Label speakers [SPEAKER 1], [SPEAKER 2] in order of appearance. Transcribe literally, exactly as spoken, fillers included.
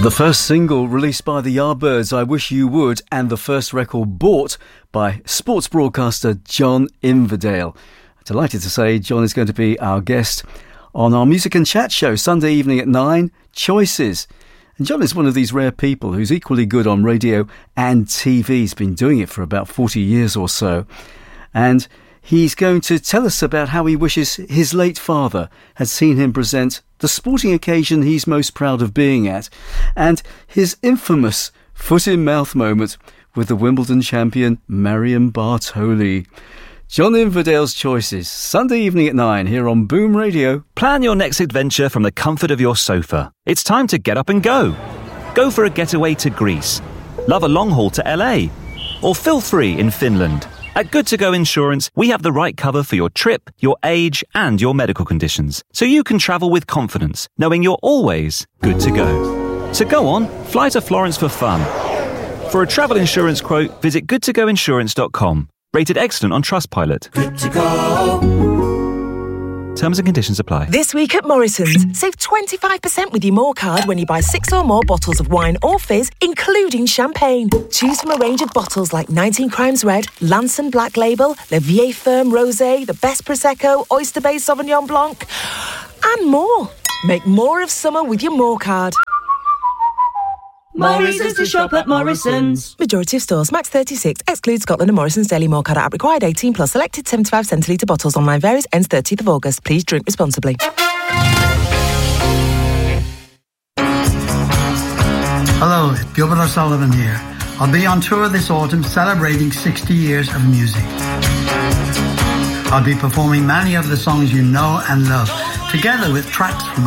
[SPEAKER 1] The first single released by the Yardbirds, I Wish You Would, and the first record bought by sports broadcaster John Inverdale. Delighted to say John is going to be our guest on our Music and Chat show Sunday evening at nine, Choices. And John is one of these rare people who's equally good on radio and T V. He's been doing it for about forty years or so. And he's going to tell us about how he wishes his late father had seen him present the sporting occasion he's most proud of being at, and his infamous foot-in-mouth moment with the Wimbledon champion Marion Bartoli. John Inverdale's Choices, Sunday evening at nine here on Boom Radio.
[SPEAKER 2] Plan your next adventure from the comfort of your sofa. It's time to get up and go. Go for a getaway to Greece. Love a long haul to L A. Or feel free in Finland. At Good To Go Insurance, we have the right cover for your trip, your age, and your medical conditions, so you can travel with confidence, knowing you're always good to go. So go on, fly to Florence for fun. For a travel insurance quote, visit good to go insurance dot com. Rated excellent on Trustpilot. Good to go. Terms and conditions apply.
[SPEAKER 3] This week at Morrison's, save twenty-five percent with your More card when you buy six or more bottles of wine or fizz, including champagne. Choose from a range of bottles like nineteen Crimes Red, Lanson Black Label, Le Vieille Ferme Rosé, the Best Prosecco, Oyster Bay Sauvignon Blanc, and more. Make more of summer with your More card.
[SPEAKER 4] Morrison's to shop at Morrison's.
[SPEAKER 3] Majority of stores, max thirty-six, excludes Scotland and Morrison's Daily More card app required eighteen plus, selected seventy-five centilitre bottles, online varies, ends thirtieth of August. Please drink responsibly.
[SPEAKER 5] Hello, it's Gilbert O'Sullivan here. I'll be on tour this autumn celebrating sixty years of music. I'll be performing many of the songs you know and love, together with tracks from